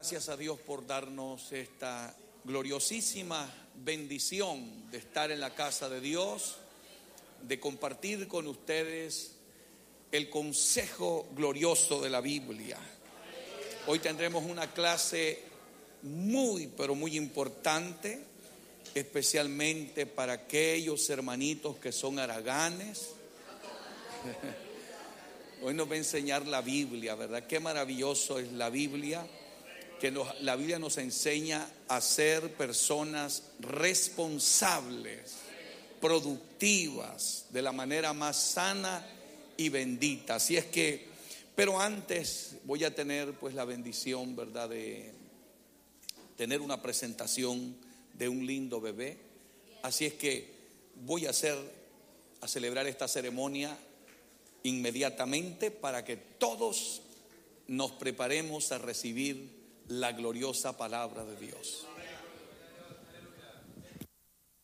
gracias a Dios por darnos esta gloriosísima bendición de estar en la casa de Dios, de compartir con ustedes el consejo glorioso de la Biblia. Hoy tendremos una clase pero muy importante, especialmente para aquellos hermanitos que son haraganes. Hoy nos va a enseñar la Biblia, ¿verdad? Qué maravilloso es la Biblia, la Biblia nos enseña a ser personas responsables, productivas, de la manera más sana y bendita. Así es que, pero antes voy a tener pues la bendición, ¿verdad?, de tener una presentación de un lindo bebé. Así es que voy a celebrar esta ceremonia inmediatamente para que todos nos preparemos a recibir la gloriosa palabra de Dios.